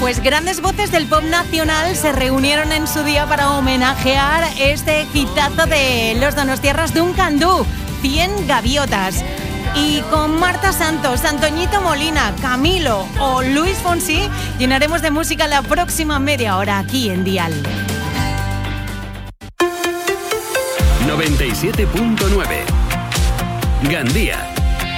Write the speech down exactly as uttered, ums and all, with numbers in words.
Pues grandes voces del pop nacional se reunieron en su día para homenajear este hitazo de los donostiarras Duncan Du, cien gaviotas. Y con Marta Santos, Antoñito Molina, Camilo o Luis Fonsi llenaremos de música la próxima media hora aquí en Dial. noventa y siete punto nueve Gandía.